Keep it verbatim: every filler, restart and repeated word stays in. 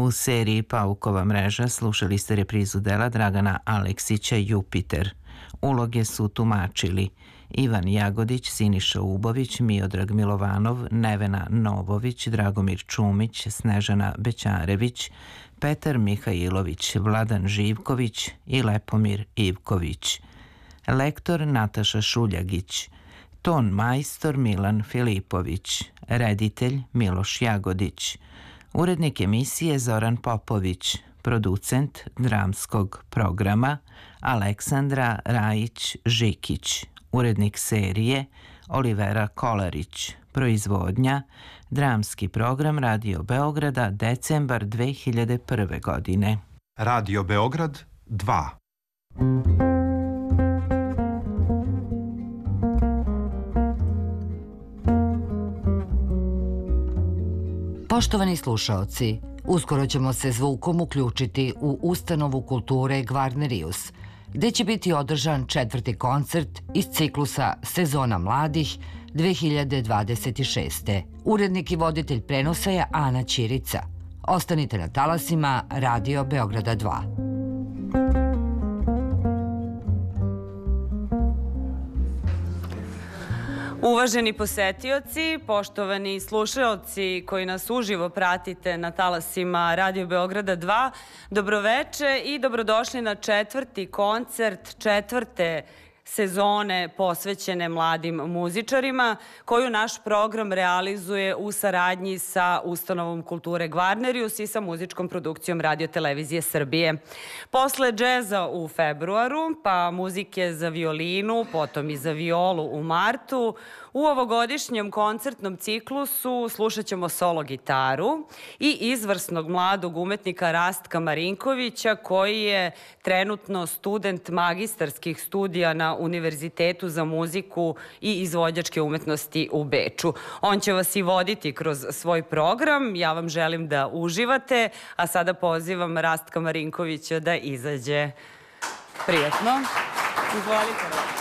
U seriji Paukova mreža slušali ste reprizu dela Dragana Aleksića Jupiter. Uloge su tumačili Ivan Jagodić, Siniša Ubović, Miodrag Milovanov, Nevena Novović, Dragomir Čumić, Snežana Bećarević, Petar Mihajlović, Vladan Živković i Lepomir Ivković. Lektor Nataša Šuljagić. Ton majstor Milan Filipović. Reditelj Miloš Jagodić. Urednik emisije Zoran Popović. Producent dramskog programa Aleksandra Rajić-Žikić. Urednik serije Olivera Kolarić. Proizvodnja Dramski program Radio Beograda, decembar dve hiljade prve. godine. Radio Beograd dva. Poštovani slušaoci, uskoro ćemo se zvukom uključiti u ustanovu kulture Gvarnerius, gde će biti održan četvrti koncert iz ciklusa Sezona mladih dve hiljade dvadeset šeste. Urednik i voditelj prenosa je Ana Ćirica. Ostanite na talasima Radio Beograda dva. Uvaženi posetioci, poštovani slušaoci koji nas uživo pratite na talasima Radio Beograda dva, dobroveče i dobrodošli na četvrti koncert četvrte sezone posvećene mladim muzičarima, koju naš program realizuje u saradnji sa Ustanovom kulture Gvarnerius i sa muzičkom produkcijom Radio Televizije Srbije. Posle džeza u februaru, pa muzike za violinu, potom i za violu u martu, u ovogodišnjem koncertnom ciklusu slušat ćemo solo gitaru i izvrsnog mladog umetnika Rastka Marinkovića, koji je trenutno student magistarskih studija na Univerzitetu za muziku i izvođačke umetnosti u Beču. On će vas i voditi kroz svoj program. Ja vam želim da uživate, a sada pozivam Rastka Marinkovića da izađe. Prijatno. Izvolite.